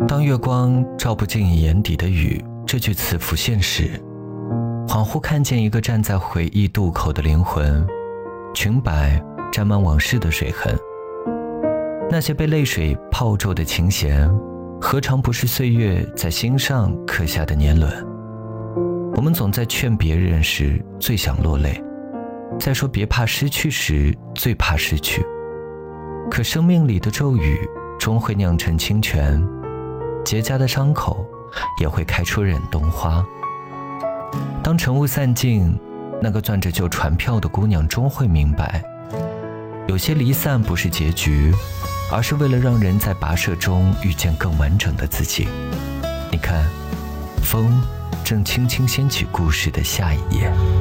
当月光照不进你眼底的雨这句词浮现时，恍惚看见一个站在回忆渡口的灵魂，裙摆沾满往事的水痕。那些被泪水泡皱的琴弦，何尝不是岁月在心上刻下的年轮？我们总在劝别人时最想落泪，在说别怕失去时最怕失去。可生命里的骤雨终会酿成清泉，结痂的伤口也会开出忍冬花。当晨雾散尽，那个攥着旧船票的姑娘终会明白，有些离散不是结局，而是为了让人在跋涉中遇见更完整的自己。你看，风正轻轻掀起故事的下一页。